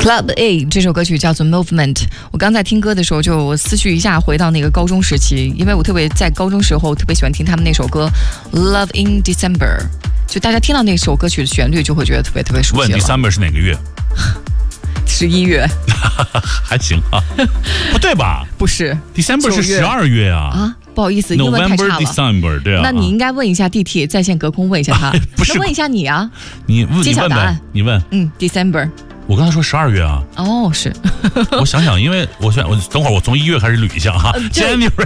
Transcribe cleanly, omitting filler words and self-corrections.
Club A 这首歌曲叫做 Movement。 我刚在听歌的时候就思绪一下回到那个高中时期，因为我特别在高中时候特别喜欢听他们那首歌 Love in December， 就大家听到那首歌曲的旋律就会觉得特别特别熟悉了。 问 December 是哪个月 ？11月。 还行啊。不对吧？ 不是 December 是12月啊。 不好意思，英文太差了。 November December 对啊。 那你应该问一下地铁在线隔空问一下他。 不是， 那问一下你啊。 你问呗，你问。 December。 我刚才说12月啊。 哦，是。 我想想，因为我等会儿我从1月开始捋一下哈。January